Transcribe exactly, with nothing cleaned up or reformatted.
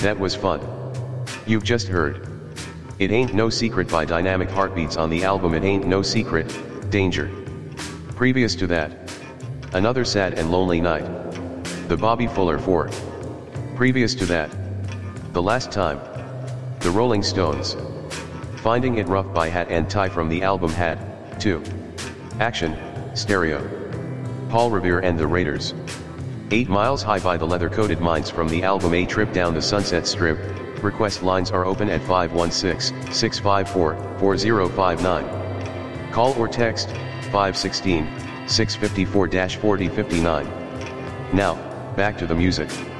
That was fun. You've just heard It Ain't No Secret by Dynamic Heartbeats on the album It Ain't No Secret, Danger. Previous to that, Another Sad and Lonely Night, the Bobby Fuller four. Previous to that, The Last Time, the Rolling Stones. Finding It Rough by Hat and Tie from the album Hat, two. Action, Stereo, Paul Revere and the Raiders. Eight Miles High by the Leather-Coated Minds from the album A Trip Down the Sunset Strip. Request lines are open at five one six, six five four, four zero five nine. Call or text, five one six, six five four, four zero five nine. Now, back to the music.